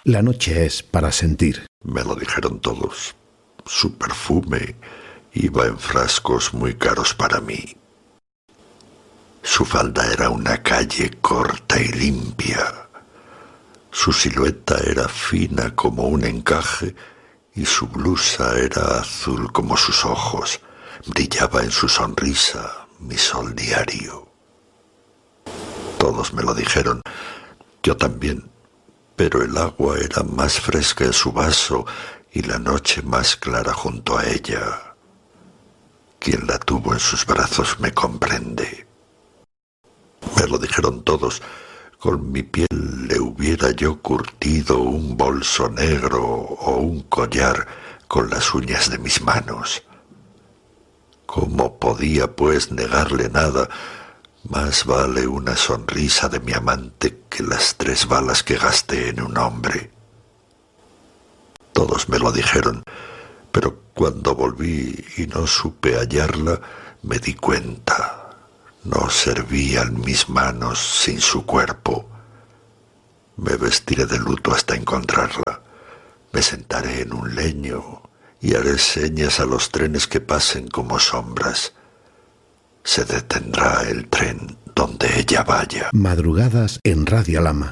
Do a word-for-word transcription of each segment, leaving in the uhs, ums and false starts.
La noche es para sentir. Me lo dijeron todos. Su perfume iba en frascos muy caros para mí. Su falda era una calle corta y limpia. Su silueta era fina como un encaje y su blusa era azul como sus ojos. Brillaba en su sonrisa mi sol diario. Todos me lo dijeron, yo también, pero el agua era más fresca en su vaso y la noche más clara junto a ella. Quien la tuvo en sus brazos me comprende. Me lo dijeron todos, con mi piel le hubiera yo curtido un bolso negro o un collar con las uñas de mis manos. ¿Cómo podía, pues, negarle nada? Más vale una sonrisa de mi amante que las tres balas que gasté en un hombre. Todos me lo dijeron, pero cuando volví y no supe hallarla, me di cuenta. No servían mis manos sin su cuerpo. Me vestiré de luto hasta encontrarla. Me sentaré en un leño y haré señas a los trenes que pasen como sombras. Se detendrá el tren donde ella vaya. Madrugadas en Radio Alhama.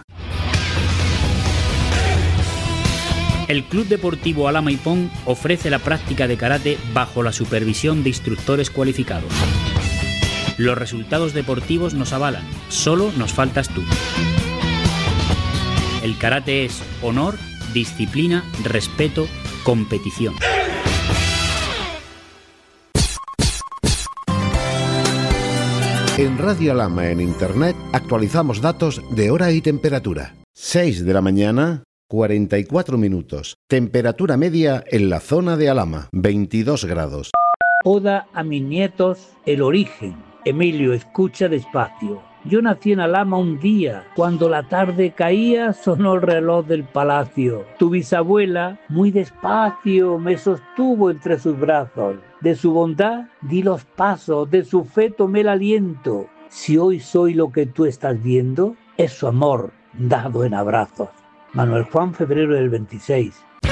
El Club Deportivo Alhama Ipón ofrece la práctica de karate bajo la supervisión de instructores cualificados. Los resultados deportivos nos avalan, solo nos faltas tú. El karate es honor, disciplina, respeto, competición. En Radio Alhama en Internet actualizamos datos de hora y temperatura. seis de la mañana, cuarenta y cuatro minutos. Temperatura media en la zona de Alhama, veintidós grados. Oda a mis nietos, el origen. Emilio, escucha despacio. Yo nací en Alhama un día. Cuando la tarde caía, sonó el reloj del palacio. Tu bisabuela, muy despacio, me sostuvo entre sus brazos. De su bondad di los pasos, de su fe tomé el aliento. Si hoy soy lo que tú estás viendo, es su amor dado en abrazos. Manuel Juan, febrero del veintiséis.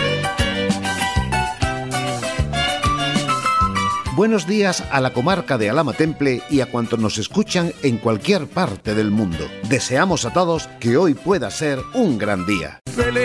Buenos días a la comarca de Alhama Temple y a cuantos nos escuchan en cualquier parte del mundo. Deseamos a todos que hoy pueda ser un gran día.